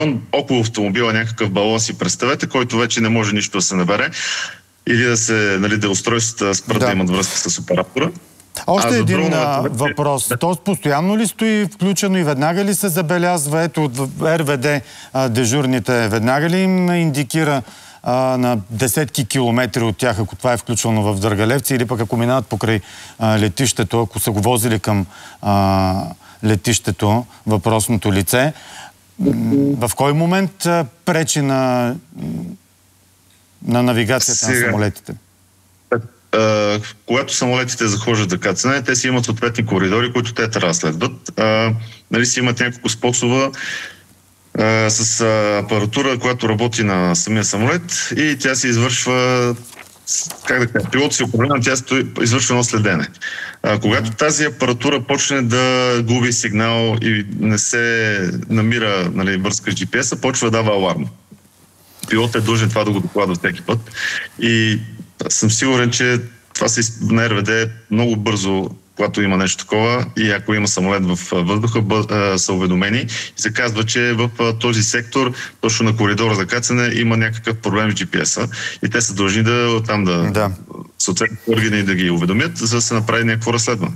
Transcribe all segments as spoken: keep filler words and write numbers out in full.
около автомобила някакъв балон, си представете, който вече не може нищо да се набере или да се, нали, да устройствата спрат да. да имат връзка с оператора. Още един а, въпрос. Да. То постоянно ли стои включено и веднага ли се забелязва? Ето от Р В Д а, дежурните веднага ли им индикира а, на десетки километри от тях, ако това е включено в Дъргалевци, или пък ако минават покрай а, летището, ако са го возили към а, летището, въпросното лице, в кой момент а, пречи на, на навигацията Сега. на самолетите? Uh, когато самолетите захождат за кацане, те си имат съответни коридори, които те трябва да следват. Uh, нали си имат няколко способа uh, с uh, апаратура, която работи на самия самолет и тя се извършва, как да кажа, пилот си управлява, тя се извършва едно следене. Uh, когато тази апаратура почне да губи сигнал и не се намира, нали, връзка с Джи Пи Ес-а, почва да дава аларм. Пилот е дължен това да го докладва всеки път. И съм сигурен, че това се на Р В Д много бързо, когато има нещо такова и ако има самолет в въздуха, са уведомени и се казва, че в този сектор, точно на коридора за кацане, има някакъв проблем с Джи Пи Ес-а и те са длъжни да там да, да. съответно органи да ги уведомят, за да се направи някакво разследване.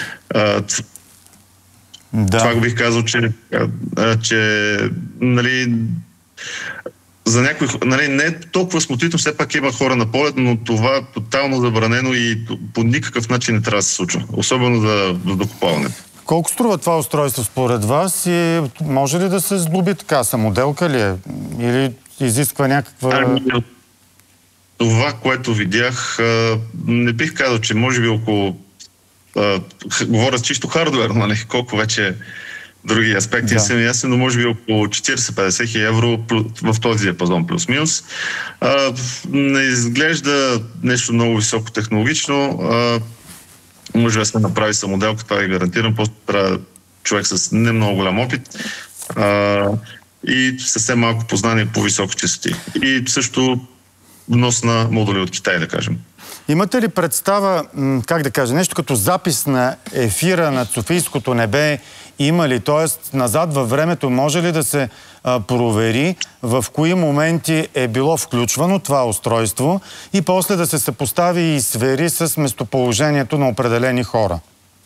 Да. Това го бих казал, че, че нали, за някой, нали, не е толкова смутително, все пак има хора на полет, но това е тотално забранено и по никакъв начин не трябва да се случва. Особено за въздухоплаването. Колко струва това устройство според вас и може ли да се сглоби така? Самоделка ли е? Или изисква някаква... Ами, това, което видях, не бих казал, че може би около... Говоря с чисто хардуер, нали? Колко вече... Други аспекти да. са ми ясни, но може би около четирийсет-петдесет хиляди евро в този диапазон плюс-минус. А, не изглежда нещо много високо технологично. А, може да се направи самоделка, това е гарантирано. Просто трябва човек с не много голям опит а, и съвсем малко познание по високи честоти. И също внос на модули от Китай, да кажем. Имате ли представа, как да кажа, нещо като запис на ефира над Софийското небе има ли? Тоест, назад във времето може ли да се а, провери в кои моменти е било включвано това устройство и после да се съпостави и свери с местоположението на определени хора?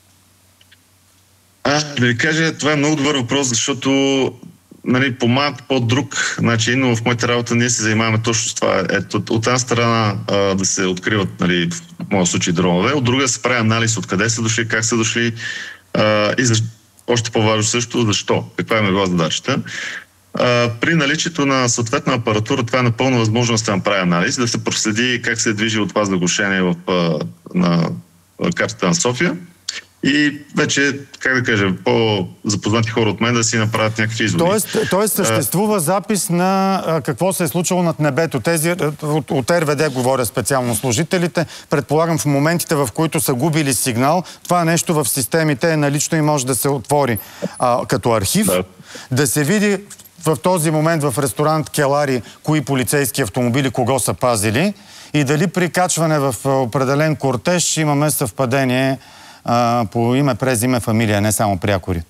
А, да ви кажа, това е много добър въпрос, защото нали, по малко по-друг начин, но в моята работа ние се занимаваме точно с това. Ето, от една страна а, да се откриват, нали, в моя случай, дронове, от друга се прави анализ откъде са дошли, как са дошли а, и защо. Още по-важно също, защо? Каква е била задачата? А, при наличието на съответна апаратура, това е напълно възможно да се направи анализ, да се проследи как се е движи от вас заглушение в, на картата на София и вече, как да кажа, по-запознати хора от мен да си направят някакви изводи. Тоест, тоест съществува запис на а, какво се е случило над небето. Тези от, от Р В Д говоря специално служителите. Предполагам в моментите, в които са губили сигнал, това нещо в системите е налично и може да се отвори а, като архив, да. да се види в този момент в ресторант Келари кои полицейски автомобили кого са пазили и дали при качване в определен кортеж имаме съвпадение А, по име, през име, фамилия, не само прякори.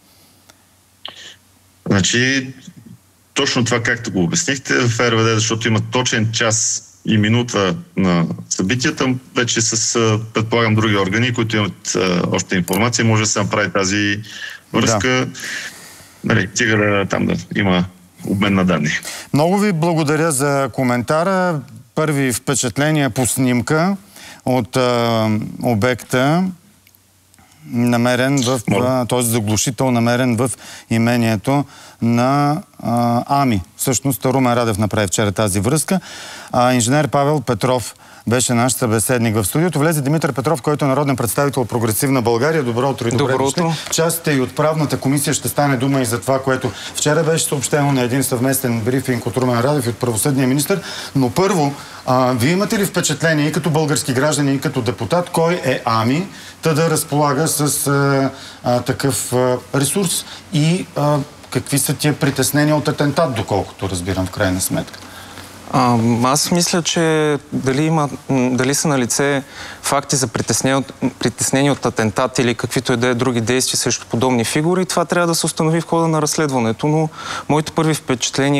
Значи, точно това, както го обяснихте в Р В Д, защото има точен час и минута на събитията, вече с, предполагам, други органи, които имат а, още информация, може да се направи тази връзка, да. Нали, стига да там да има обмен на данни. Много ви благодаря за коментара. Първи впечатления по снимка от а, обекта, намерен в, този заглушител, намерен в имението на а, Ами. Всъщност Румен Радев направи вчера тази връзка. А, инженер Павел Петров беше наш събеседник в студиото. Влезе Димитър Петров, който е народен представител от Прогресивна България. Добро утро и добре дошли. Част и от правната комисия ще стане дума и за това, което вчера беше съобщено на един съвместен брифинг от Румен Радев и от правосъдния министър. Но първо, а, вие имате ли впечатление и като български граждани, и като депутат, кой е Ами, та да разполага с а, а, такъв а, ресурс и а, какви са тия притеснения от атентат, доколкото разбирам в крайна сметка? А, аз мисля, че дали, има, дали са налице факти за притеснение от, притеснение от атентат или каквито и да е други действия срещу подобни фигури, това трябва да се установи в хода на разследването, но моите първи впечатления